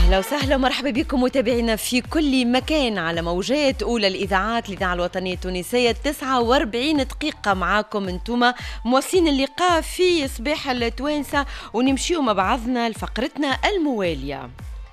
أهلا وسهلا ومرحبا بكم متابعينا في كل مكان على موجات أولى الإذاعات الإذاعة الوطنية التونسية. 49 دقيقة معاكم انتم موصين اللقاء في صباح التوانسة، ونمشيو مع بعضنا لفقرتنا الموالية.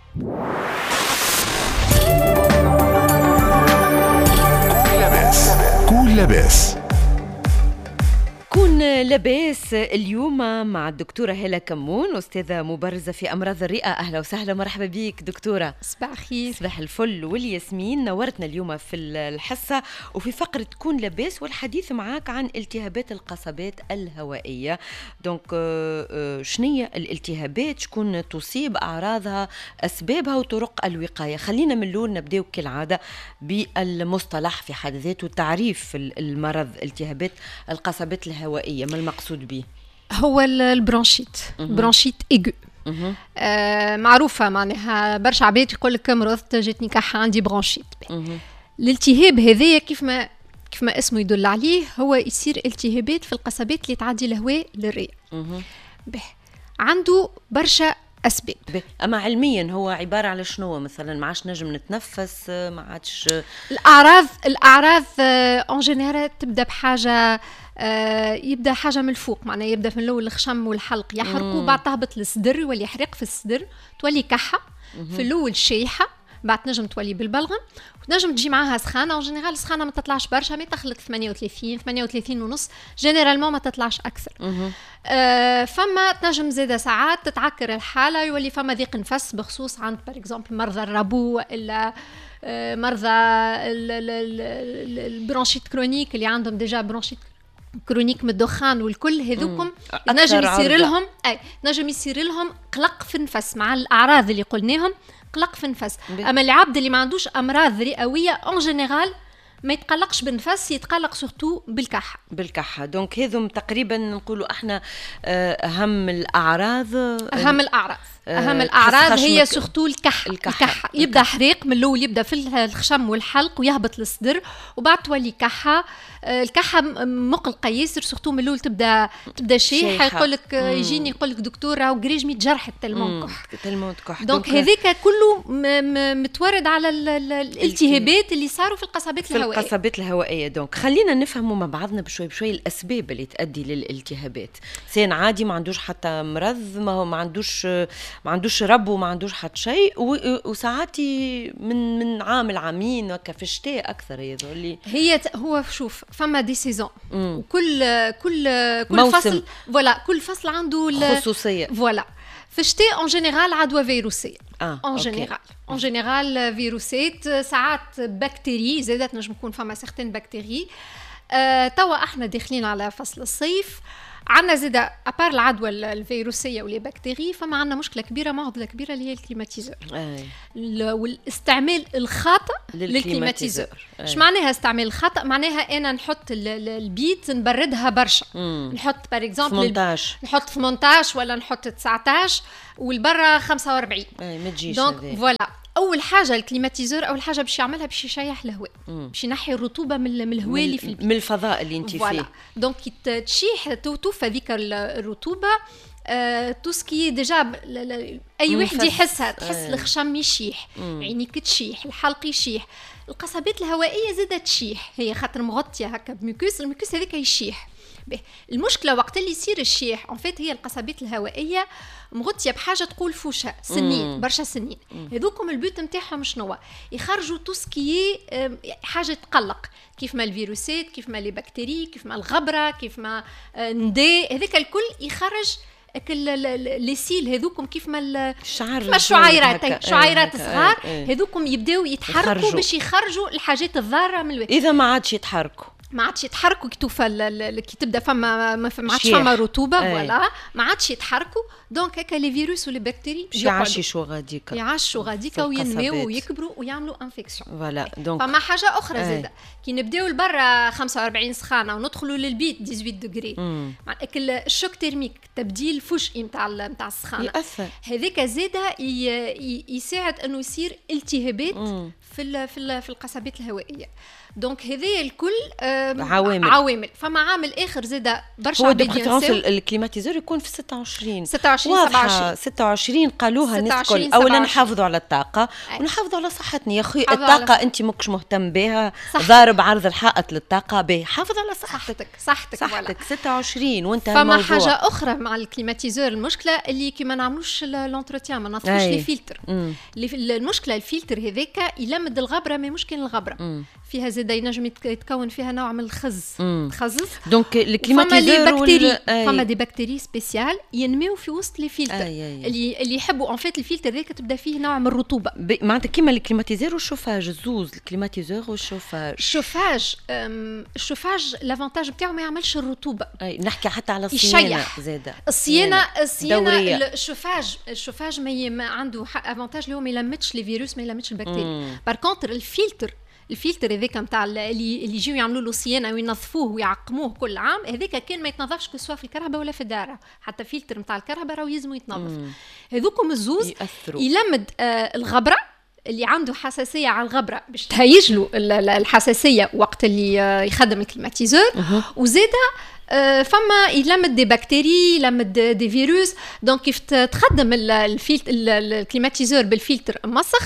كل لاباس كون لاباس اليوم مع الدكتورة هالة كمون، أستاذة مبرزة في أمراض الرئة. أهلا وسهلا مرحبا بك دكتورة. صباح خير. صباح الفل والياسمين، نورتنا اليوم في الحصة وفي فقرة كون لاباس، والحديث معاك عن التهابات القصبات الهوائية. دونك شنية الالتهابات، شكون تصيب، أعراضها، أسبابها وطرق الوقاية. خلينا من الأول نبدأ كالعادة بالمصطلح في حد ذاته، تعريف المرض التهابات القصبات الهوائية، ما المقصود به؟ هو البرونشيت، برونشيت ايجو. معروفة، معناها برشا عباد يقول لك مرضت جاتني كحة عندي برونشيت. الالتهاب هذايا كيف ما اسمه يدل عليه، هو يصير التهابات في القصبات اللي تعدي الهواء للرئة. عنده برشا أسباب. أما علميا هو عبارة على شنو؟ مثلا ما عادش نجم نتنفس، ما عادش الأعراض en général تبدأ بحاجة، يبدأ حاجة من الفوق، معناه يبدأ من الأول الخشم والحلق يحرقوا، بعد تهبط للصدر واللي يحرق في الصدر، تولي كحة في الأول شيحة، بعد نجم تولي بالبلغم، ونجم تجي معاها سخانة. en général السخانة ما تطلعش برشا، ما تخلق 38 ونص، جينيرالمون ما تطلعش أكثر. فما تنجم زيادة ساعات تتعكر الحالة، يولي فما ضيق نفس، بخصوص عند بار اكزومبل مرضى الربو إلا مرضى البرونشيت كرونيك اللي عندهم ديجا برونشيت كرونيك من الدخان والكل، هذوكم نجم يصير لهم قلق في النفس مع الأعراض اللي قلناهم، قلق في النفس. أما العبد اللي ما عندوش أمراض رئوية ان جينيرال ما يتقلقش بالنفس، يتقلق سورتو بالكحة. دونك هذم تقريبا نقولوا احنا أهم الأعراض هي سورتو الكحة. يبدأ حريق من الأول، يبدأ في الخشم والحلق ويهبط للصدر، وبعد تولي كحة. الكحة مقلقة ياسر، سورتو من الأول تبدأ شيحة. يقولك يجيني يقولك دكتورة وقريجمي تجرحت تلمون كح. دونك هذيك كله متورد على الالتهابات اللي صاروا في القصبات الهوائية. دونك خلينا نفهموا مع بعضنا بشوي الأسباب اللي تؤدي للالتهابات. إنسان عادي ما عندوش حتى مرض، ما عندوش رب وما عندوش حتى شيء، وساعات من عام لعامين في الشتاء أكثر يظهر. هو شوف، فما دي سيزون، وكل موسم، كل فصل عنده خصوصية. في الشتاء ان جينيرال عدوى فيروسية، ان جينيرال فيروسات، ساعات بكتيري زادت، نجم يكون فما سيغتين بكتيري. توا احنا داخلين على فصل الصيف، عندنا زاده ابار العدوى الفيروسيه والبكتيري، فما عندنا مشكله كبيره، معضله كبيره اللي هي الكليماتيزور. والاستعمال الخاطئ للكليماتيزور. ايش معناها استعمال الخاطئ؟ معناها انا نحط البيت نبردها برشا، نحط بار اكزومبل نحط 18 ولا نحط 19 والبرة 45، ما تجيش. دونك فوالا، اول حاجه الكليماتيزور اول حاجه باش يعملها باش يشيح الهواء، باش ينحي الرطوبه من الهواء اللي في من الفضاء اللي انت فيه. دونك تشيح توفى ذيك الرطوبه. توسكي ديجا اي واحد يحسها، تحس الخشم يشيح، عينيك تشيح، الحلق يشيح، القصبات الهوائيه زادت تشيح، هي خاطر مغطيه هكا بميكوس، الميكوس هذاك يشيح. المشكله وقت اللي يصير الشيح انفيت هي القصبات الهوائيه مغطيه بحاجه تقول فوشه سنين، برشا سنين. هذوكم البيوت نتاعهم شنو؟ يخرجوا توسكي حاجه تقلق، كيف ما الفيروسات، كيف ما لي بكتيري، كيف ما الغبره، كيف ما نداء، هذاك الكل يخرج لي سيل هذوكم، كيف ما الشعيرات صغار هذوكم يبداو يتحركوا باش يخرجوا الحاجات الضاره من الوقت. اذا ما عادش يتحركوا كي توفى، كي تبدا فما ما عادش فما رطوبه، فوالا ما عادش يتحركوا. دونك هكا لي فيروس ولي بكتيري يعيشوا غاديكا وينمو ويكبروا ويعملوا انفكسيون. فوالا. دونك فما حاجه اخرى زاده، كي نبداو لبرا 45 سخانه وندخلوا للبيت 18 دوغري، مع الشوك تيرميك، تبديل فجئي نتاع السخانه، يأثر هذاك زاده يساعد انه يصير التهابات في القصبات الهوائيه. دونك هذه الكل عوامل. فما عامل اخر زاد برشا عباد هو الكليماتيزور يكون في 26 26 قالوها الناس الكل. اولا نحافظوا على الطاقه ونحافظوا على صحتنا يا اخي. الطاقه انت ماكش مهتم بها، ضارب عرض الحائط للطاقه به، حافظ على صحتك 26 وانت فما حاجه اخرى مع الكليماتيزور. المشكله اللي كي ما نعملوش لونتروتيان، ما نطفوش لي فلتر. المشكله الفلتر هذاك يلمد الغبره، ما مشكل الغبره فيها زاد ينجم يتكون فيها نوع من الخز تخزز. دونك الكليماتيزور فما دي بكتيري سبيسيال ينميو في وسط لي فلتر اللي يحبوا ان فيت الفلتر ذاك تبدا فيه نوع من الرطوبه. معناتها كيما الكليماتيزور والشوفاج، الزوز الكليماتيزور والشوفاج. الشوفاج لافونتاج بتاعه ما يعملش الرطوبه. نحكي حتى على الصيانه زاده. الصيانه الشوفاج ما عنده افونتاج اللي هو ما يلمتش لي فيروس، ما يلمتش البكتيريا. بار كونتر الفلتر هذاك نتاع اللي يجيو يعملوا له صيانه وينظفوه ويعقموه كل عام، هذاك كان ما يتنظفش سواء في الكهرباء ولا في الدار. حتى فلتر نتاع الكهرباء راهو يلزم يتنظف. هذوكم الزوز يلمد الغبره اللي عنده حساسيه على الغبره باش تهيج له الحساسيه وقت اللي يخدم الكليماتيزور. وزاده فما يلمد دي بكتيري، يلمد دي فيروس. دونك كيف تخدم الكليماتيزور بالفلتر مسخ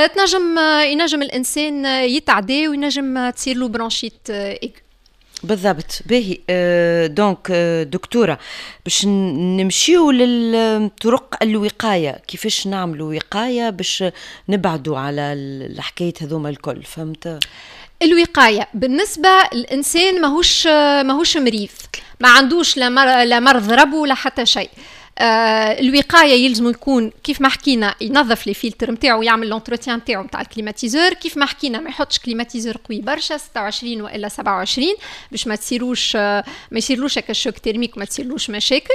ينجم الانسان يتعدى وينجم تصير له برونشيت بالضبط. باهي دونك دكتوره، باش نمشيو للطرق الوقايه، كيفاش نعملوا وقايه باش نبعدوا على الحكايه هذوما الكل؟ فهمت؟ الوقايه بالنسبه للانسان ماهوش مريض، ما عندوش لا مرض ربو ولا حتى شيء. الوقايه يلزم يكون كيف ما حكينا ينظف لي فلتر نتاعو، يعمل لونتروتيان نتاعو نتاع الكليماتيزور. كيف ما حكينا ما يحطش كليماتيزور قوي برشا 26 والا 27 باش ما يصيرلوش هكا شوك تيرميك وما تصيرلوش مشاكل.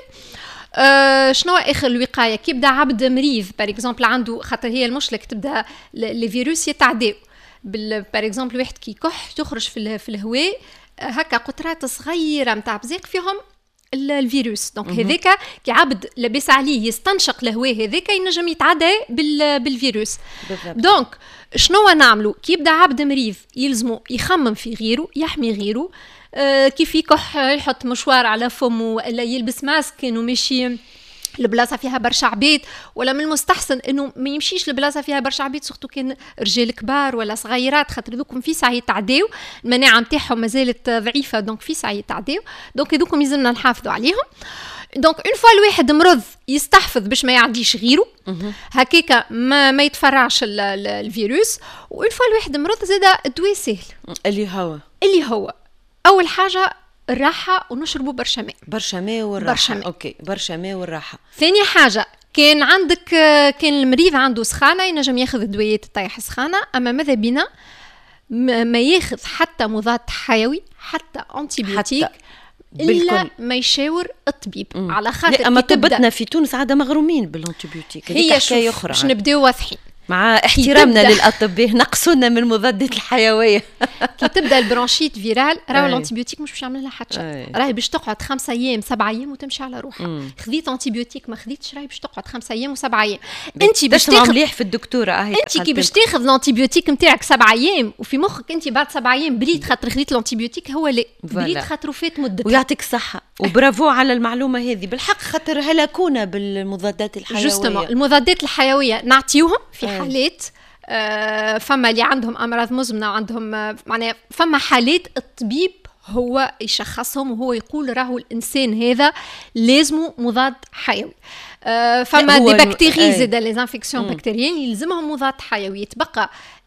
شنو اخر الوقايه؟ كي يبدا عبد مريض بار اكزومبل عنده، خاطر هي المشكله تبدا لي فيروس يتعداو بار اكزومبل واحد كي يكح تخرج في الهواء هكا قطرات صغيره نتاع بزيق فيهم الفيروس. دونك هذاك كي عبد لاباس عليه يستنشق الهواء هذاك ينجم يتعدى بالفيروس. دونك شنو نعملوا؟ كي يبدا عبد مريض يلزمو يخمم في غيره، يحمي غيره. كيف يكح يحط مشوار على فمه ولا يلبس ماسك انه ماشي البلاصه فيها برشا عبيد، ولا من المستحسن انه ما يمشيش البلاصه فيها برشا عبيد، سورتو كان رجال كبار ولا صغيرات، خاطر ذوكم في ساعه يتعداو، المناعه نتاعهم مازالت ضعيفه، دونك في ساعه يتعداو. دونك هذوكم يلزمنا نحافظوا عليهم. دونك اون فوا الواحد مرض يستحفظ باش ما يعديش غيره هكاكا ما يتفرعش الفيروس. وان فوا الواحد مرض زاد الدواء سهل اللي هو اول حاجه الراحه ونشربوا برشا ماء والراحه. اوكي، برشا ماء والراحه. ثاني حاجه كان المريض عنده سخانه ينجم ياخذ ادويات تطيح سخانه، اما ماذا بينا ما ياخذ حتى مضاد حيوي حتى انتيبيوتيك إلا ما يشاور الطبيب. على خاطر اما طبتنا في تونس عاده مغرومين بالانتيبيوتيك، هي حكايه اخرى باش نبداو واضحين. مع احترامنا للاطباء نقصونا من المضادات الحيويه. كي تبدا البرونشيت فيرال راهو الانتيبيوتيك مش باش يعمل لها حتى شيء، راهي باش تقعد 5 ايام 7 ايام وتمشي على روحها. خذيت انتيبيوتيك ما خذيتش راهي باش تقعد 5 ايام و7 ايام. انت باش تاخذ مليح في الدكتوره انت كي باش تاخذ الانتيبيوتيك نتاعك 7 ايام وفي مخك انت بعد 7 ايام بريد خاطر خذيت الانتيبيوتيك، هو لا بريد خاطر فات مدته. ويعطيك الصحه وبرافو على المعلومه هذه بالحق، خاطر هلاكونا بالمضادات الحيويه. جوستومون المضادات الحيويه نعطيوهم في حالات فما اللي عندهم امراض مزمنه وعندهم معناها فما حالات الطبيب هو يشخصهم وهو يقول راهو الانسان هذا لازمه مضاد حيوي. فما دي بكتيري زاد لي انفيكسيون بكتيريين يلزمهم مضاد حيوي. يتبقى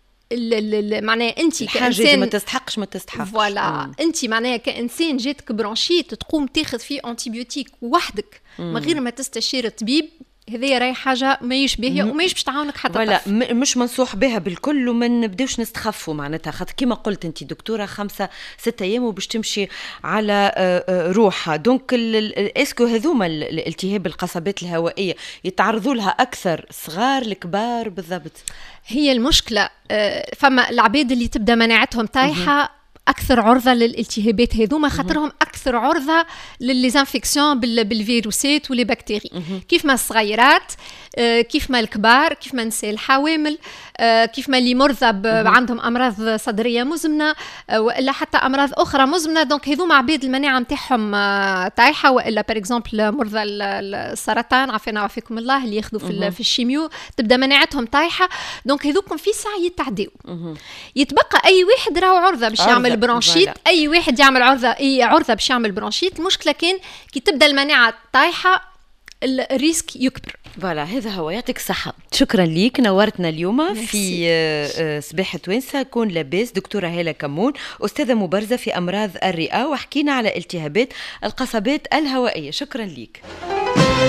معناها انت كانسان ما تستحقش فوالا انت معناها كانسان جاتك برونشيت تقوم تاخذ فيه انتيبيوتيك وحدك من غير ما تستشير الطبيب، هذه راهي حاجه ما يشبهها وما باش تعاونك حتى ولا مش منصوح بها بالكل، وما نبداوش نستخفوا معناتها، خاطر كما قلت انت دكتوره 5-6 ايام وباش تمشي على روحها. دونك اسكو هذوما الالتهاب القصبات الهوائيه يتعرضوا لها اكثر صغار الكبار بالضبط؟ هي المشكله فما العباد اللي تبدا مناعتهم طايحه اكثر عرضه للالتهابات هذوما، خاطرهم اكثر عرضه للزانفيكسيون بالفيروسات والبكتيري. كيف ما الصغيرات كيف ما الكبار، كيف ما النساء الحوامل، كيف ما اللي مرضى عندهم امراض صدريه مزمنه والا حتى امراض اخرى مزمنه. دونك هذوما عبيد المناعه نتاعهم طايحه، والا بار اكزومبل مرضى السرطان عافانا وعافاكم الله اللي ياخذوا في الشيميو تبدا مناعتهم طايحه. دونك هذوكم في ساعه يتعداو. يتبقى اي واحد راهو عرضه باش يعمل برونشيت، اي واحد يعمل عرضه باش يعمل برونشيت. المشكله كان كي تبدا المناعه طايحه الريسك يكبر. فوالا هذا هو. يعطيك الصحة، شكرا ليك، نورتنا اليوم في صباح توانسة. كون لاباس دكتورة هالة كمون، أستاذة مبرزة في أمراض الرئة، وحكينا على التهابات القصبات الهوائية. شكرا ليك.